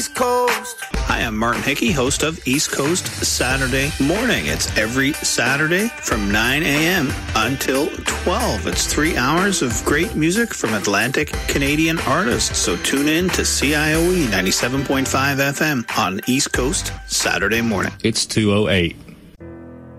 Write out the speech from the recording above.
Hi, I'm Martin Hickey, host of East Coast Saturday Morning. It's every Saturday from 9 a.m. until 12. It's 3 hours of great music from Atlantic Canadian artists. So tune in to CIOE 97.5 FM on East Coast Saturday Morning. It's 2:08.